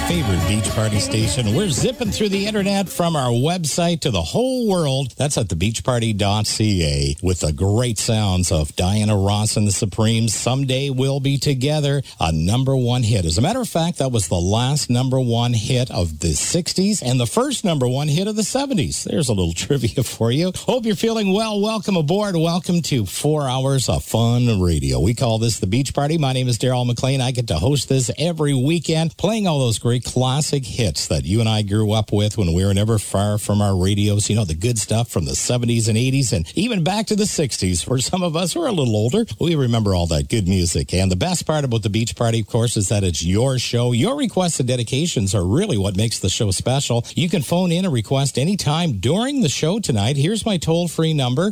favorite beach party station. We're zipping through the internet from our website to the whole world. That's at thebeachparty.ca with the great sounds of Diana Ross and the Supremes. Someday We'll Be Together, a number one hit. As a matter of fact, that was the last number one hit of the 60s and the first number one hit of the 70s. There's a little trivia for you. Hope you're feeling well. Welcome aboard. Welcome to 4 hours of fun radio. We call this the Beach Party. My name is Daryl McLean. I get to host this every weekend, playing all those great classic hits that you and I grew up with when we were never far from our radios. You know, the good stuff from the 70s and 80s and even back to the 60s. For some of us who are a little older, we remember all that good music. And the best part about the Beach Party, of course, is that it's your show. Your requests and dedications are really what makes the show special. You can phone in a request anytime during the show tonight. Here's my toll-free number,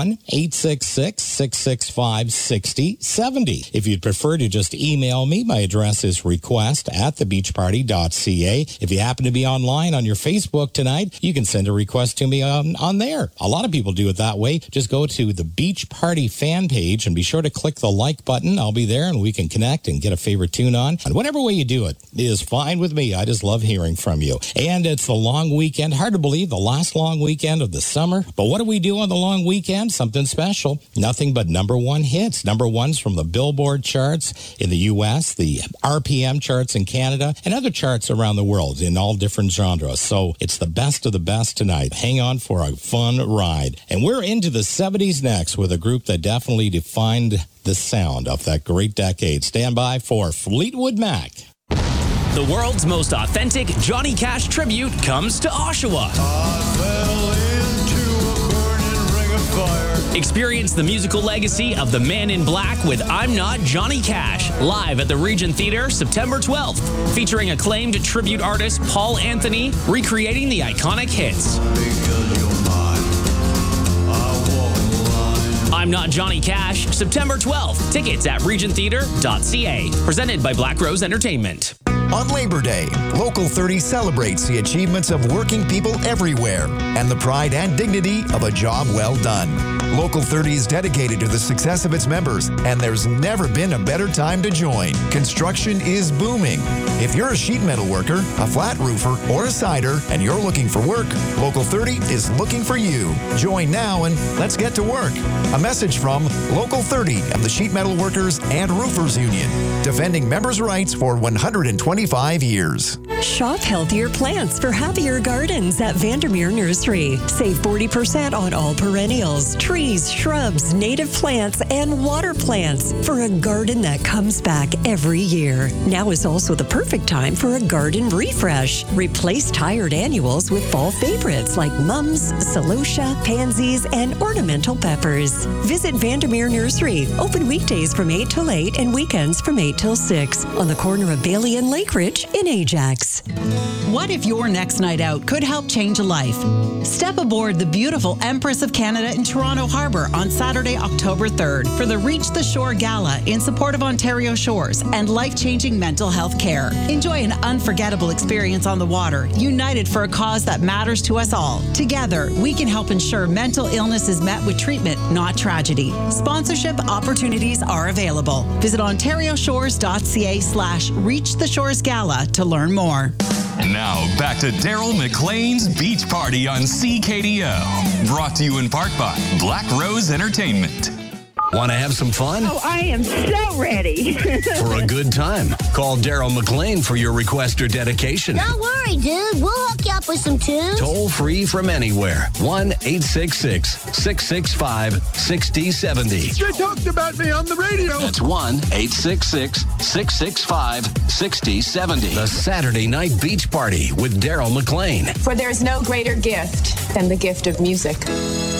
1-866-665-6070. If you'd prefer to just email me, my address is request@thebeachparty.ca. If you happen to be online on your Facebook tonight, you can send a request to me on there. A lot of people do it that way. Just go to the Beach Party fan page and be sure to click the like button. I'll be there and we can connect and get a favorite tune on. And whatever way you do it is fine with me. I just love hearing from you. And it's the long weekend. Hard to believe, the last long weekend of the summer. But what do we do on the long weekend? Something special. Nothing but number one hits. Number ones from the Billboard charts in the U.S., the RPM charts in Canada, and other charts around the world in all different genres. So it's the best of the best tonight. Hang on for a fun ride. And we're into the 70s next with a group that definitely defined the sound of that great decade. Stand by for Fleetwood Mac. The world's most authentic Johnny Cash tribute comes to Oshawa. Experience the musical legacy of the Man in Black with I'm Not Johnny Cash, live at the Regent Theatre September 12th, featuring acclaimed tribute artist Paul Anthony recreating the iconic hits. I'm Not Johnny Cash, September 12th. Tickets at regenttheatre.ca. Presented by Black Rose Entertainment. On Labor Day, Local 30 celebrates the achievements of working people everywhere and the pride and dignity of a job well done. Local 30 is dedicated to the success of its members, and there's never been a better time to join. Construction is booming. If you're a sheet metal worker, a flat roofer, or a cider, and you're looking for work, Local 30 is looking for you. Join now and let's get to work. A message from Local 30 of the Sheet Metal Workers and Roofers Union, defending members' rights for 125 years. Shop healthier plants for happier gardens at Vandermeer Nursery. Save 40% on all perennials, trees, shrubs, native plants, and water plants for a garden that comes back every year. Now is also the perfect time for a garden refresh. Replace tired annuals with fall favorites like mums, celosia, pansies, and ornamental peppers. Visit Vandermeer Nursery, open weekdays from 8 till 8 and weekends from 8 till 6 on the corner of Bailey and Lake Ridge in Ajax. What if your next night out could help change a life? Step aboard the beautiful Empress of Canada in Toronto Harbour on Saturday, October 3rd for the Reach the Shore Gala in support of Ontario Shores and life-changing mental health care. Enjoy an unforgettable experience on the water, united for a cause that matters to us all. Together, we can help ensure mental illness is met with treatment, not tragedy. Sponsorship opportunities are available. Visit ontarioshores.ca/Reach the Shores Gala to learn more. Now, back to Daryl McLean's Beach Party on CKDO. Brought to you in part by Black Rose Entertainment. Want to have some fun? Oh, I am so ready. For a good time, call Daryl McLean for your request or dedication. Don't worry, dude. We'll hook you up with some tunes. Toll free from anywhere. 1-866-665-6070. You talked about me on the radio. That's 1-866-665-6070. The Saturday Night Beach Party with Daryl McLean. For there's no greater gift than the gift of music.